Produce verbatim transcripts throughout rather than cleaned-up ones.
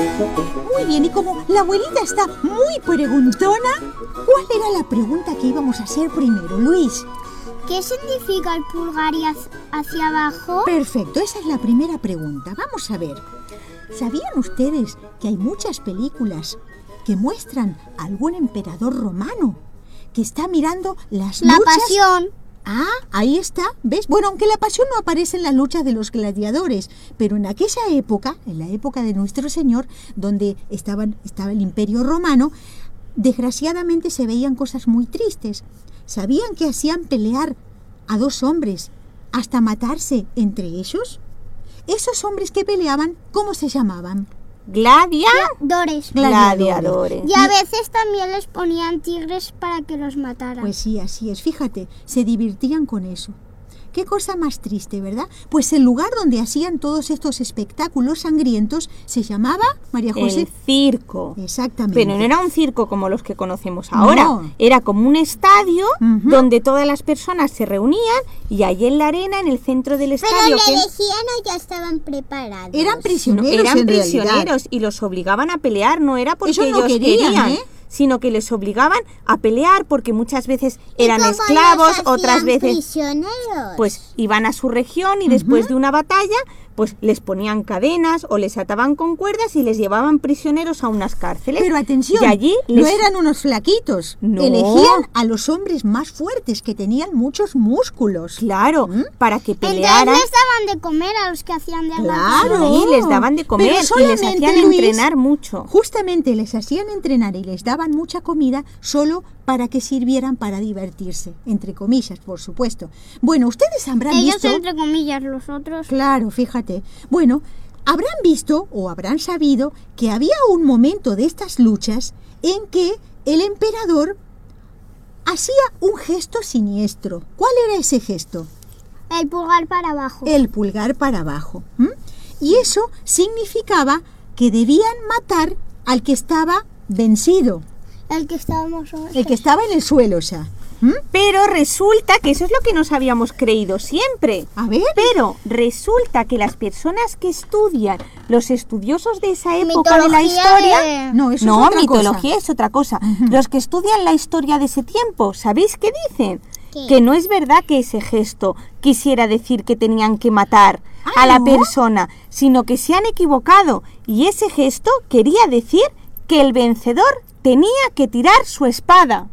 Muy bien, y como la abuelita está muy preguntona, ¿cuál era la pregunta que íbamos a hacer primero, Luis? ¿Qué significa el pulgar y hacia abajo? Perfecto, esa es la primera pregunta. Vamos a ver. ¿Sabían ustedes que hay muchas películas que muestran a algún emperador romano que está mirando las La luchas? pasión. Ah, ahí está, ¿ves? Bueno, aunque la pasión no aparece en las luchas de los gladiadores, pero en aquella época, en la época de nuestro Señor, donde estaban, estaba el Imperio Romano, desgraciadamente se veían cosas muy tristes. ¿Sabían que hacían pelear a dos hombres hasta matarse entre ellos? Esos hombres que peleaban, ¿cómo se llamaban? Gladiadores. Gladiadores. Y a veces también les ponían tigres para que los mataran. Pues sí, así es. Fíjate, se divertían con eso. Qué cosa más triste, ¿verdad? Pues el lugar donde hacían todos estos espectáculos sangrientos se llamaba, María José. El circo. Exactamente. Pero no era un circo como los que conocemos ahora. No. Era como un estadio Ujú. donde todas las personas se reunían y allí en la arena, en el centro del Pero estadio... le que- decían o ya estaban preparados. Eran No, prisioneros, eran en realidad. prisioneros y los obligaban a pelear, no era porque Eso no ellos querían, querían, ¿eh? sino que les obligaban a pelear porque muchas veces ¿Y eran cómo esclavos, los otras hacían veces prisioneros? pues iban a su región y después de una batalla pues les ponían cadenas o les ataban con cuerdas y les llevaban prisioneros a unas cárceles. Pero atención, y allí no les... eran unos flaquitos. No. Elegían a los hombres más fuertes, que tenían muchos músculos. Claro, ¿Mm? para que Entonces pelearan. les daban de comer a los que hacían de Claro. aguantar. Sí, les daban de comer Pero y les solamente, hacían Luis, entrenar mucho. Justamente les hacían entrenar y les daban mucha comida solo para que sirvieran para divertirse, entre comillas, por supuesto. Bueno, ustedes habrán Ellos visto... entre comillas, los otros. Claro, fíjate. Bueno, habrán visto o habrán sabido que había un momento de estas luchas en que el emperador hacía un gesto siniestro. ¿Cuál era ese gesto? El pulgar para abajo. El pulgar para abajo. ¿m? Y eso significaba que debían matar al que estaba vencido, El que estábamos hoy. el que estaba en el suelo, o sea. ¿m? Pero resulta que eso es lo que nos habíamos creído siempre. A ver. Pero resulta que las personas que estudian, los estudiosos de esa época de la Mitología historia... de- No, eso no, es otra mitología cosa. es otra cosa. Ujú. Los que estudian la historia de ese tiempo, ¿sabéis qué dicen? ¿Qué? Que no es verdad que ese gesto quisiera decir que tenían que matar Ah, a la ¿no? persona, sino que se han equivocado. Y ese gesto quería decir que el vencedor tenía que tirar su espada.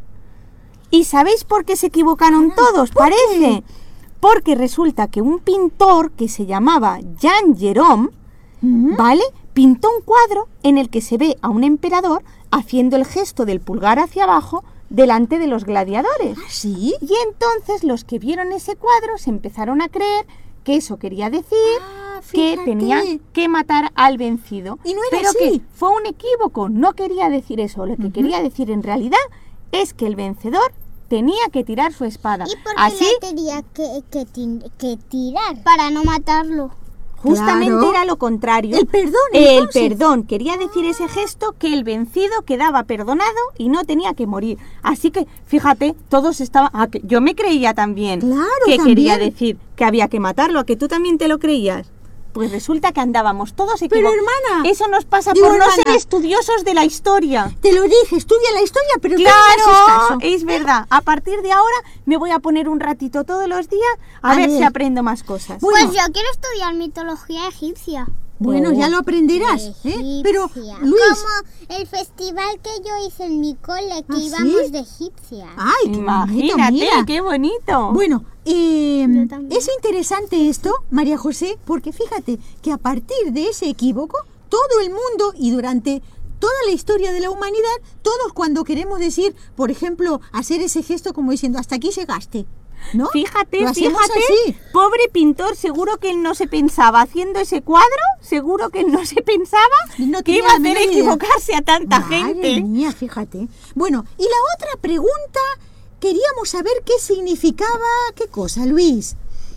¿Y sabéis por qué se equivocaron todos? ¿por Parece. qué? Porque resulta que un pintor que se llamaba Jean Gérôme, ¿m? ¿vale? Pintó un cuadro en el que se ve a un emperador haciendo el gesto del pulgar hacia abajo delante de los gladiadores. ¿Ah, sí? Y entonces los que vieron ese cuadro se empezaron a creer que eso quería decir Ah, que fíjate. tenían que matar al vencido. Y no era Pero así. que fue un equivoco, no quería decir eso. Lo que Ujú. quería decir en realidad es que el vencedor tenía que tirar su espada. ¿Y por qué Así, le tenía que, que, tin- que tirar? Para no matarlo. justamente Claro. era lo contrario. El perdón, El entonces. perdón. Quería decir ese gesto que el vencido quedaba perdonado y no tenía que morir. Así que, fíjate, todos estaban... ah, que yo me creía también Claro, que también. quería decir que había que matarlo. ¿A que tú también te lo creías? Pues resulta que andábamos todos equivocados. Pero, hermana, Eso nos pasa digo, por no hermana, ser estudiosos de la historia. Te lo dije, estudia la historia, pero tú no me haces Claro, caso. es verdad. A partir de ahora me voy a poner un ratito todos los días a, A ver, ver. si aprendo más cosas. Bueno. Pues yo quiero estudiar mitología egipcia. Bueno, Oh. ya lo aprenderás, ¿eh? Pero, Egipcia. Luis... Como el festival que yo hice en mi cole, que ¿Ah, íbamos sí? de egipcia. Ay, qué bonito, Imagínate, mira. qué bonito. Bueno, eh, Yo también. es interesante esto, María José, porque fíjate que a partir de ese equívoco, todo el mundo y durante toda la historia de la humanidad, todos cuando queremos decir, por ejemplo, hacer ese gesto como diciendo, hasta aquí llegaste, ¿no? Fíjate, Lo hacemos fíjate, así. pobre pintor, seguro que él no se pensaba haciendo ese cuadro, seguro que él no se pensaba No que tenía iba a la hacer menor idea. equivocarse a tanta Madre gente. mía, fíjate. Bueno, y la otra pregunta, queríamos saber qué significaba, qué cosa, Luis.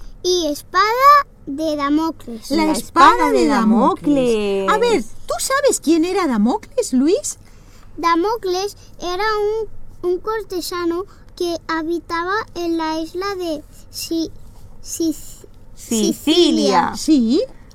Y espada de Damocles. La, La espada, espada de de Damocles. Damocles. A ver, ¿tú sabes quién era Damocles, Luis? Damocles era un, un cortesano que habitaba en la isla de Si- Si- Sicilia. Sí.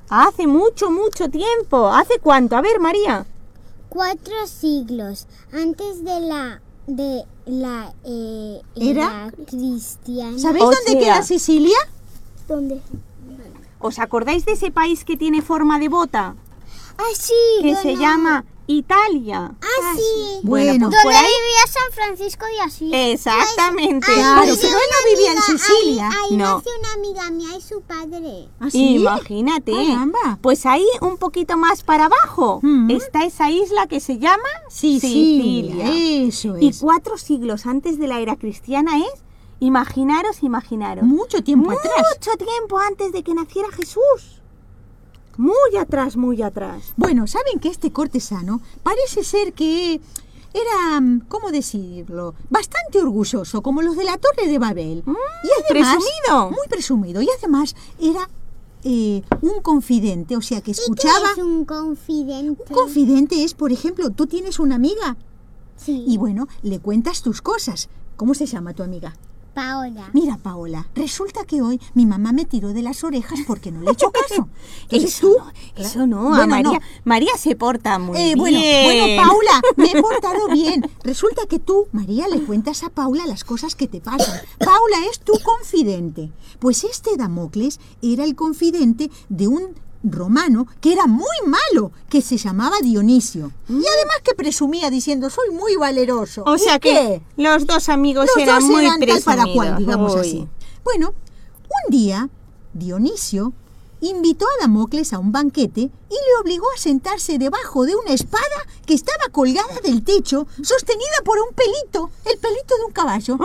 Hace mucho, mucho tiempo. ¿Hace cuánto? A ver, María. Cuatro siglos antes de la de la eh, ¿Era? era cristiana. ¿Sabéis O dónde sea- queda Sicilia? ¿Dónde? ¿Os acordáis de ese país que tiene forma de bota? Ah, sí. Que yo se no. llama Italia. Ah, sí. Bueno, pues por ¿Dónde ahí. vivía San Francisco de Asís? Exactamente. Claro, Ahí pero nació él no una vivía en amiga, Sicilia. Ahí, ahí No. nació una amiga mía y su padre. ¿Ah, sí? Imagínate. Caramba. Pues ahí un poquito más para abajo Mm. está esa isla que se llama Sicilia. Sicilia. Eso Y es. cuatro siglos antes de la era cristiana es, imaginaros, imaginaros. Mucho tiempo atrás. Mucho tiempo antes de que naciera Jesús. Muy atrás, muy atrás. Bueno, ¿saben que este cortesano parece ser que era, ¿cómo decirlo? Bastante orgulloso, como los de la Torre de Babel. Mm, y además, presumido. Muy presumido. Y además era eh, un confidente, o sea que ¿Y qué escuchaba... es un confidente? Un confidente es, por ejemplo, tú tienes una amiga Sí. y bueno, le cuentas tus cosas. ¿Cómo se llama tu amiga? Paola. Mira, Paola, resulta que hoy mi mamá me tiró de las orejas porque no le he hecho caso. Entonces Eso tú... no, eso no, a Bueno, María. no. María se porta muy Eh, bien. bueno, bueno, Paula, me he portado bien. Resulta que tú, María, le cuentas a Paula las cosas que te pasan. Paula es tu confidente. Pues este Damocles era el confidente de un romano que era muy malo, que se llamaba Dionisio. Y además que presumía diciendo, soy muy valeroso. O ¿Y sea que qué? los dos amigos Los eran dos muy eran tal presumidos. para cual, digamos Uy. así. Bueno, un día Dionisio invitó a Damocles a un banquete y le obligó a sentarse debajo de una espada que estaba colgada del techo, sostenida por un pelito, el pelito de un caballo.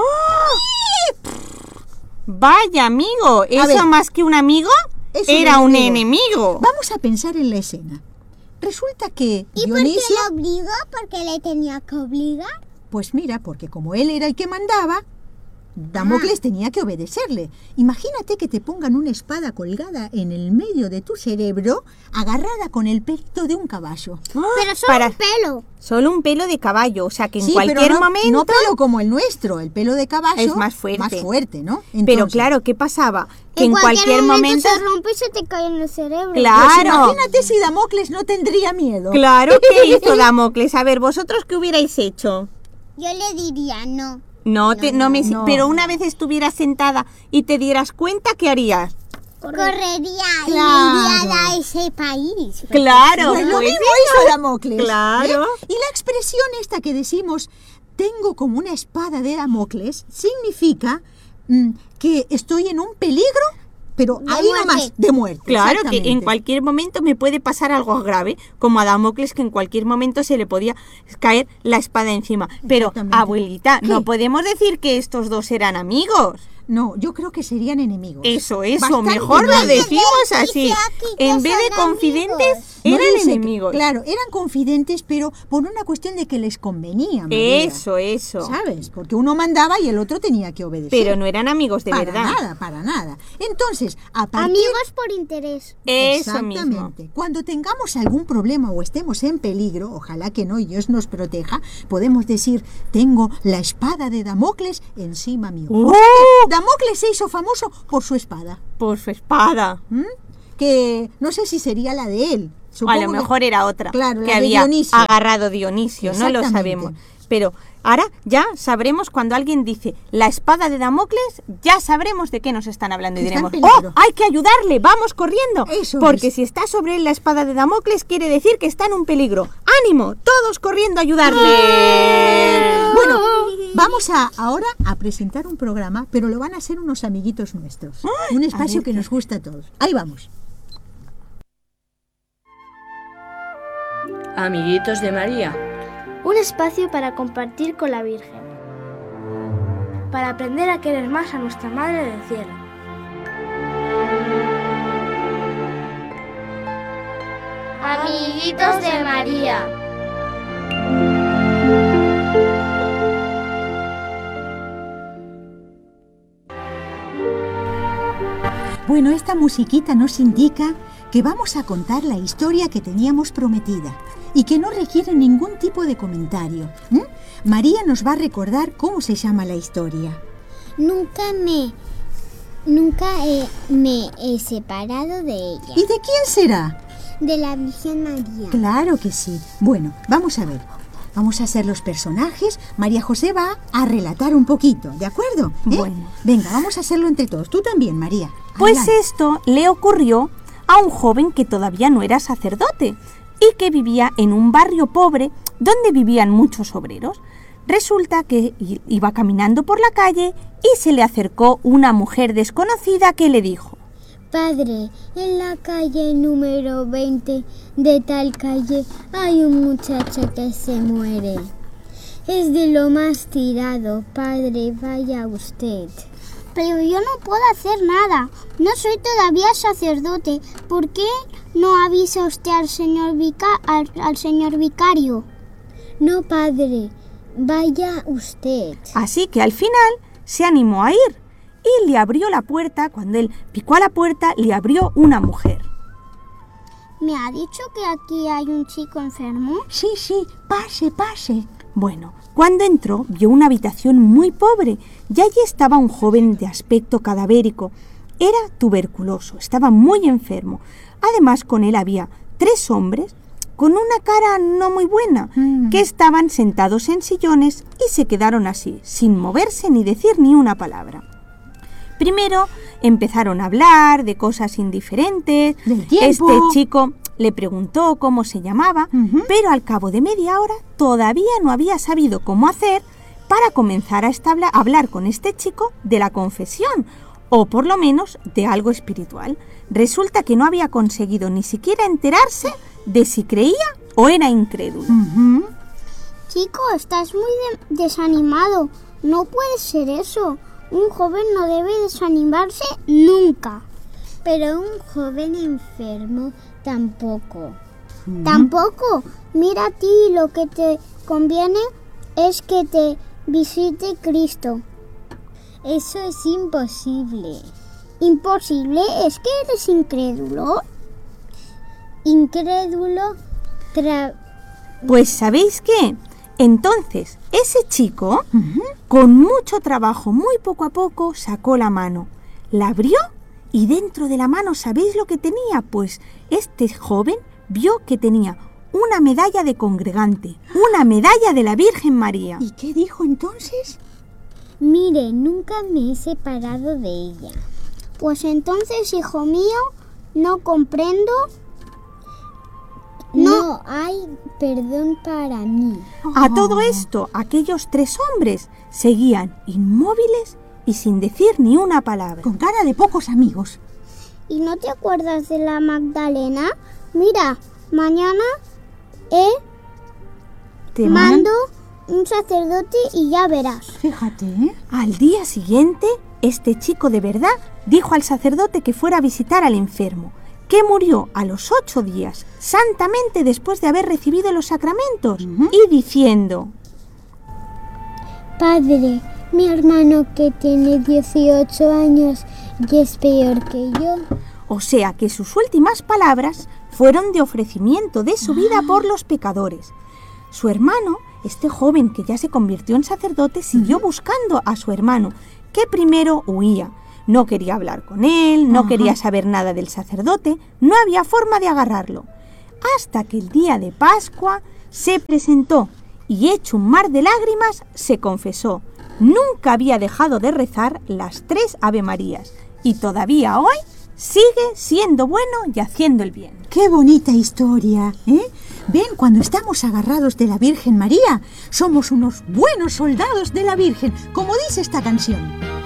Vaya amigo, eso ver. más que un amigo Es un era un enemigo. enemigo. Vamos a pensar en la escena. Resulta que ¿Y por qué Dionisio, le obligó? ¿Por qué le tenía que obligar? pues mira, porque como él era el que mandaba, Damocles tenía que obedecerle. Imagínate que te pongan una espada colgada en el medio de tu cerebro, agarrada con el pelito de un caballo. Pero solo Para- un pelo. Solo un pelo de caballo, o sea que en Sí, cualquier pero no, momento... no pelo como el nuestro, el pelo de caballo Es más fuerte. más fuerte, ¿no? Pero Entonces, claro, ¿qué pasaba? Que En en cualquier momento... se rompe y se te cae en el cerebro. Claro. pues imagínate si Damocles no tendría miedo. Claro, ¿qué hizo Damocles? A ver, ¿vosotros qué hubierais hecho? Yo le diría no. No, te, no me... no. Pero una vez estuvieras sentada y te dieras cuenta, ¿qué harías? Correría y Claro. me iría a ese país. Claro, Pues lo pues mismo eso. hizo Damocles. Claro. ¿eh? Y la expresión esta que decimos, tengo como una espada de Damocles, significa mm, que estoy en un peligro, pero De ahí muerte. nomás, de muerte. Claro, que en exactamente. cualquier momento me puede pasar algo grave, como a Damocles, que en cualquier momento se le podía caer la espada encima. Pero, Exactamente. abuelita, no ¿Qué? podemos decir que estos dos eran amigos. No, yo creo que serían enemigos. Eso, eso, Bastante mejor lo enemigos. decimos Dice así. aquí que En vez de son confidentes, amigos. No eran dice que- enemigos. Claro, eran confidentes, pero por una cuestión de que les convenía. María. Eso, eso. ¿Sabes? Porque uno mandaba y el otro tenía que obedecer. Pero no eran amigos de para verdad. nada, para nada. Entonces, a partir... Amigos por interés. Eso mismo. Exactamente. Cuando tengamos algún problema o estemos en peligro, ojalá que no y Dios nos proteja, podemos decir, tengo la espada de Damocles encima mío. ¡Oh! Damocles se hizo famoso por su espada, Por su espada. ¿m? que no sé si sería la de él. O a Supongo lo que- mejor era otra Claro, que la de había Dionisio. agarrado Dionisio, no lo Exactamente. sabemos. Pero ahora ya sabremos cuando alguien dice la espada de Damocles, ya sabremos de qué nos están hablando y Está en diremos, peligro. ¡oh, hay que ayudarle! ¡Vamos corriendo! Eso Porque es. si está sobre él la espada de Damocles quiere decir que está en un peligro. ¡Ánimo! Todos corriendo a ayudarle. Bueno, vamos a ahora a presentar un programa, pero lo van a hacer unos amiguitos nuestros. Ay, Un a espacio ver que qué- nos gusta a todos. Ahí vamos. Amiguitos de María. Un espacio para compartir con la Virgen, para aprender a querer más a nuestra Madre del Cielo. Amiguitos de María. Bueno, esta musiquita nos indica que vamos a contar la historia que teníamos prometida y que no requiere ningún tipo de comentario. ¿m? María nos va a recordar cómo se llama la historia. Nunca me nunca eh, me he separado de ella. ¿Y de quién será? De la Virgen María. Claro que sí. Bueno, vamos a ver. Vamos a ser los personajes. María José va a relatar un poquito, ¿de acuerdo? ¿Eh? Bueno. Venga, vamos a hacerlo entre todos. Tú también, María. Pues Adelante. esto le ocurrió a un joven que todavía no era sacerdote y que vivía en un barrio pobre donde vivían muchos obreros. Resulta que iba caminando por la calle y se le acercó una mujer desconocida que le dijo: Padre, en la calle número veinte de tal calle hay un muchacho que se muere. Es de lo más tirado, padre, vaya usted. Pero yo no puedo hacer nada. No soy todavía sacerdote. ¿Por qué no avisa usted al señor, vica- al, al señor vicario? No, padre, vaya usted. Así que al final se animó a ir y le abrió la puerta. Cuando él picó a la puerta, le abrió una mujer. ¿Me ha dicho que aquí hay un chico enfermo? Sí, sí, pase, pase. Bueno, cuando entró vio una habitación muy pobre y allí estaba un joven de aspecto cadavérico. Era tuberculoso, estaba muy enfermo. Además, con él había tres hombres con una cara no muy buena, Mm. que estaban sentados en sillones y se quedaron así, sin moverse ni decir ni una palabra. Primero empezaron a hablar de cosas indiferentes. Del tiempo. Este chico le preguntó cómo se llamaba, Ujú. pero al cabo de media hora todavía no había sabido cómo hacer para comenzar a establa- a hablar con este chico de la confesión, o por lo menos de algo espiritual. Resulta que no había conseguido ni siquiera enterarse de si creía o era incrédulo. Ujú. Chico, estás muy de- desanimado. No puede ser eso. Un joven no debe desanimarse nunca. Pero un joven enfermo tampoco. Tampoco. Mira a ti, lo que te conviene es que te visite Cristo. Eso es imposible. ¿Imposible? ¿Es que eres incrédulo? Incrédulo tra- Pues ¿sabéis qué? Entonces, ese chico, Ujú. con mucho trabajo, muy poco a poco, sacó la mano, la abrió y dentro de la mano, ¿sabéis lo que tenía? Pues este joven vio que tenía una medalla de congregante, una medalla de la Virgen María. ¿Y qué dijo entonces? Mire, nunca me he separado de ella. Pues entonces, hijo mío, no comprendo. No hay perdón para mí. A todo esto, aquellos tres hombres seguían inmóviles y sin decir ni una palabra. Con cara de pocos amigos. ¿Y no te acuerdas de la Magdalena? Mira, mañana eh, Te mando un sacerdote y ya verás. Fíjate, ¿eh? Al día siguiente, este chico de verdad dijo al sacerdote que fuera a visitar al enfermo, que murió a los ocho días, santamente después de haber recibido los sacramentos, Ujú. y diciendo: Padre, mi hermano que tiene dieciocho años y es peor que yo. o sea que sus últimas palabras fueron de ofrecimiento de su vida por los pecadores. Su hermano, este joven que ya se convirtió en sacerdote, siguió buscando a su hermano, que primero huía. No quería hablar con él, no Ajá. quería saber nada del sacerdote, no había forma de agarrarlo. Hasta que el día de Pascua se presentó y, hecho un mar de lágrimas, se confesó. Nunca había dejado de rezar las tres Ave Marías y todavía hoy sigue siendo bueno y haciendo el bien. ¡Qué bonita historia! ¿Eh? Ven, cuando estamos agarrados de la Virgen María, somos unos buenos soldados de la Virgen, como dice esta canción.